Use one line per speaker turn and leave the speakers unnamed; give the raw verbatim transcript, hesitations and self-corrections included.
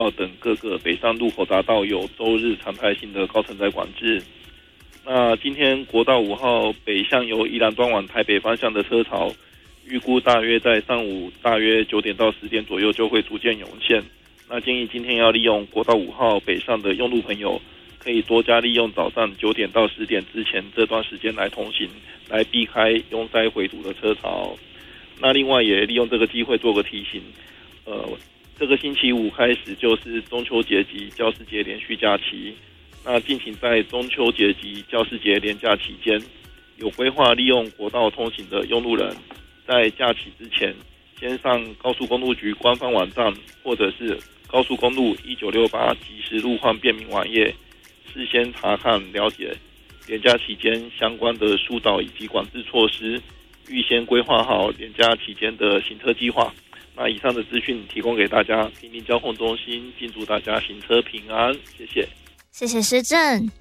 等各个北上路口匝道有周日常态性的高承载管制。那今天国道五号北向由宜兰端往台北方向的车潮，预估大约在上午大约九点到十点左右就会逐渐涌现。那建议今天要利用国道五号北上的用路朋友，可以多加利用早上九点到十点之前这段时间来通行，来避开拥塞回堵的车潮。那另外也利用这个机会做个提醒，呃，这个星期五开始就是中秋节及教师节连续假期。那敬请在中秋节及教师节连假期间，有规划利用国道通行的用路人，在假期之前，先上高速公路局官方网站，或者是高速公路一九六八即时路况便民网页，事先查看了解连假期间相关的疏导以及管制措施，预先规划好连假期间的行车计划。那以上的资讯提供给大家，平林交通中心，敬祝大家行车平安，谢谢。
谢谢施政。